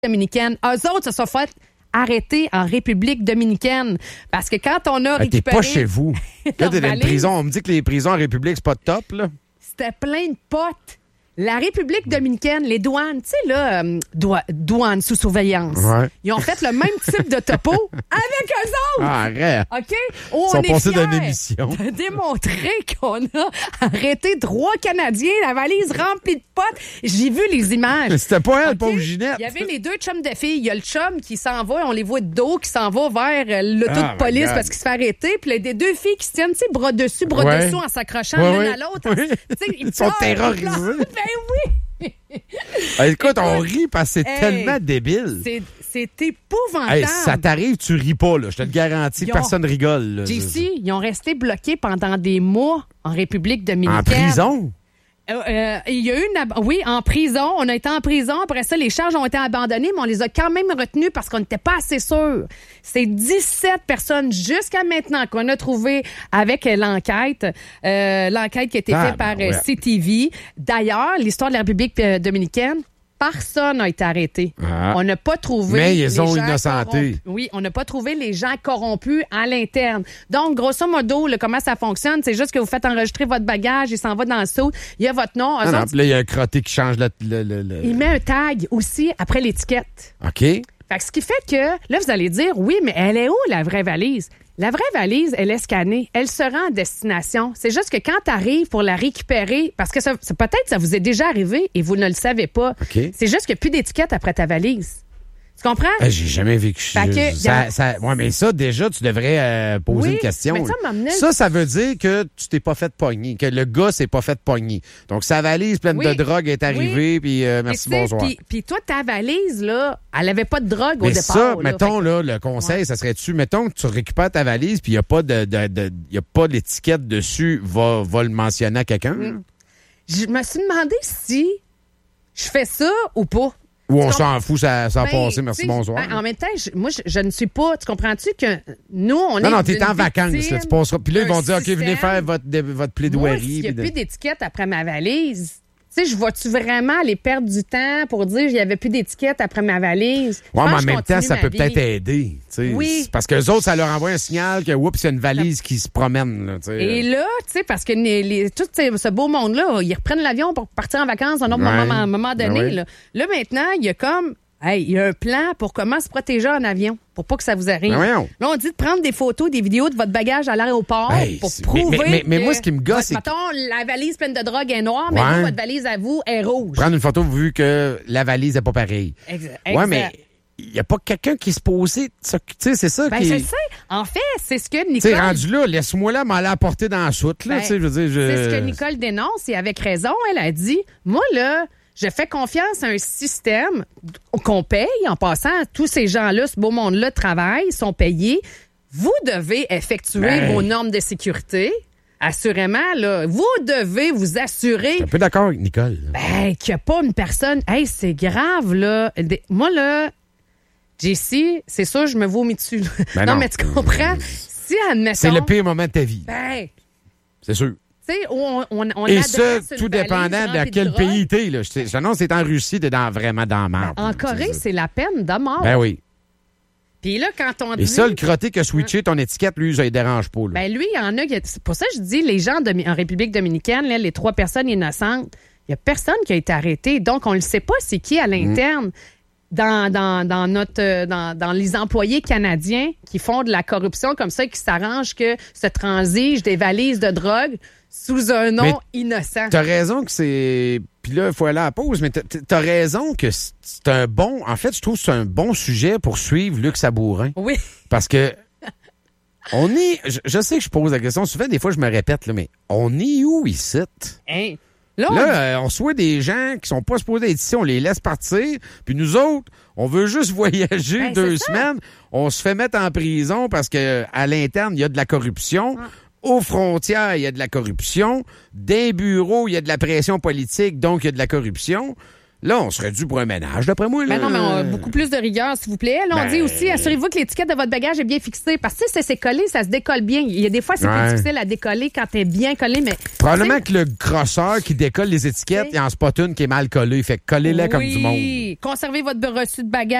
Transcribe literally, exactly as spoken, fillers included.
dominicaine. Eux autres se sont fait arrêter en République dominicaine. Parce que quand on a ah, récupéré... T'es pas chez vous. Là, t'es dans une prison. On me dit que les prisons en République, c'est pas top, là. C'était plein de potes. La République dominicaine, les douanes, tu sais, là, euh, dou- douanes sous surveillance. Ouais. Ils ont fait le même type de topo avec eux autres. Ah, arrête. OK? Oh, Ils sont on est passés fiers d'une émission. de démontrer qu'on a arrêté trois Canadiens, la valise remplie de potes. J'ai vu les images. C'était pas elle, okay? pauvre Ginette. Il y avait les deux chums de filles. Il y a le chum qui s'en va, on les voit de dos, qui s'en va vers l'auto oh de police parce qu'il se fait arrêter. Puis les deux filles qui se tiennent, tu sais, bras dessus, bras ouais. dessous en s'accrochant ouais, l'une ouais. à l'autre. Oui. Ils, ils sont terrorisés. Ben oui. Ah, écoute, on rit parce que c'est hey, tellement débile. C'est, c'est épouvantable. Hey, ça t'arrive, tu ris pas, là. Je te le garantis. Ils personne ont, rigole. J C, ils ont resté bloqués pendant des mois en République dominicaine. En prison? Euh, euh, il y a eu une... Ab- oui, en prison. On a été en prison. Après ça, les charges ont été abandonnées, mais on les a quand même retenues parce qu'on n'était pas assez sûrs. C'est dix-sept personnes jusqu'à maintenant qu'on a trouvées avec l'enquête. Euh, l'enquête qui a été ah, faite par ben ouais. C T V. D'ailleurs, l'histoire de la République euh, dominicaine, personne n'a été arrêté. Ah. On n'a pas trouvé... Mais ils les ont gens innocentés. Corrompus. Oui, on n'a pas trouvé les gens corrompus à l'interne. Donc, grosso modo, là, comment ça fonctionne, c'est juste que vous faites enregistrer votre bagage, il s'en va dans le saut, il y a votre nom. Ah non, puis là, il y a un crotté qui change le... le, le, le... Il met un tag aussi après l'étiquette. OK. Fait que ce qui fait que, là, vous allez dire, oui, mais elle est où, la vraie valise? La vraie valise, elle est scannée. Elle se rend à destination. C'est juste que quand tu arrives pour la récupérer, parce que ça, ça, peut-être ça vous est déjà arrivé et vous ne le savez pas. Okay. C'est juste qu'il n'y a plus d'étiquette après ta valise. Tu comprends? Ah, j'ai jamais vécu ça. Que, ça, a... ça ouais, mais ça, déjà, tu devrais euh, poser oui, une question. Mais ça, m'amenait... ça, ça veut dire que tu t'es pas fait pogner, que le gars s'est pas fait pogner. Donc, sa valise pleine oui. de drogue est arrivée, oui. puis euh, merci, bonsoir. Puis, puis toi, ta valise, là, elle avait pas de drogue mais au départ. ça, là, mettons, que... là, le conseil, ouais. ça serait-tu, mettons que tu récupères ta valise, puis il n'y a pas de, de, de y a pas d'étiquette dessus, va, va le mentionner à quelqu'un? Mm. Je me suis demandé si je fais ça ou pas. Ou on s'en fout, ça, ça a ben, passé, merci, bonsoir. Ben, en même temps, je, moi, je, je ne suis pas... Tu comprends-tu que nous, on est... Non, non, t'es en vacances, là, tu passeras. Puis là, ils vont dire, OK, venez faire votre, votre plaidoirie. Moi, s'il n'y a de... plus d'étiquette après ma valise... Tu sais, je vois-tu vraiment aller perdre du temps pour dire qu'il n'y avait plus d'étiquette après ma valise? Oui, mais en même temps, ça peut vie. peut-être aider. Oui. Parce qu'eux autres, ça leur envoie un signal que, oups, il y a une valise ça... qui se promène. Là, et là, tu sais, parce que les, les, tout ce beau monde-là, ils reprennent l'avion pour partir en vacances à un, ouais. moment, un moment donné. Ben oui. là. là, maintenant, il y a comme... Hey, il y a un plan pour comment se protéger en avion, pour pas que ça vous arrive. Ben là, on dit de prendre des photos, des vidéos de votre bagage à l'aéroport hey, pour prouver mais, mais, que... Mais moi, ce qui me gosse, c'est... Mettons, la valise pleine de drogue est noire, ouais. mais vous, votre valise à vous est rouge. Prendre une photo vu que la valise n'est pas pareille. Exact. Ouais, mais il n'y a pas quelqu'un qui se posait... Tu sais, c'est ça ben, qui... je sais. En fait, c'est ce que Nicole... Tu sais, rendu là, laisse-moi là m'aller apporter dans la soute, là. Ben, je veux dire, je... C'est ce que Nicole dénonce, et avec raison, elle a dit, moi, là... Je fais confiance à un système qu'on paye. En passant, tous ces gens-là, ce beau monde-là travaillent, sont payés. Vous devez effectuer ben. vos normes de sécurité. Assurément, là, vous devez vous assurer... Je suis un peu d'accord avec Nicole. Ben, qu'il n'y a pas une personne... Hey, c'est grave, là. Moi, là, J C, c'est sûr, je me vomis dessus. Ben non, non, mais tu comprends? Si, admettons... C'est le pire moment de ta vie. Ben... C'est sûr. On, on, on et ça, tout dépendant de quel pays t'es. Là. J'annonce que t'es en Russie, t'es dans, vraiment dans la merde. En Corée, c'est, c'est la peine de mort. Ben oui. Puis là, quand on dit... Et ça, le crotté qui a switché ton étiquette, lui, ça ne dérange pas. Là. Ben lui, il y en a... C'est pour ça que je dis, les gens de, en République dominicaine, là, les trois personnes innocentes, il n'y a personne qui a été arrêté. Donc, on ne sait pas c'est qui à l'interne. Mmh. Dans, dans, dans, notre, dans, dans les employés canadiens qui font de la corruption comme ça, qui s'arrangent que se transigent des valises de drogue sous un nom mais innocent. T'as raison que c'est... Puis là, il faut aller à la pause, mais t'as, t'as raison que c'est un bon... En fait, je trouve que c'est un bon sujet pour suivre Luc Sabourin. Oui. Parce que on est... Je, je sais que je pose la question, souvent, des fois, je me répète, là, mais on est où ici? Hein? Là, on, là euh, on soit des gens qui sont pas supposés être ici, on les laisse partir, puis nous autres, on veut juste voyager ben, deux semaines, on se fait mettre en prison parce que à l'interne, il y a de la corruption. Ah. Aux frontières, il y a de la corruption. Des bureaux, il y a de la pression politique, donc il y a de la corruption. Là, on serait dû pour un ménage, d'après moi. Là. Ben non, mais on a beaucoup plus de rigueur, s'il vous plaît. Là, on ben... dit aussi, assurez-vous que l'étiquette de votre bagage est bien fixée. Parce que si c'est collé, ça se décolle bien. Il y a des fois, c'est ouais. plus difficile à décoller quand t'es bien collé, mais... Probablement que le grosseur qui décolle les étiquettes, il en spot une qui est mal collée. Fait que collez-la oui. comme du monde. Conservez votre reçu de bagage.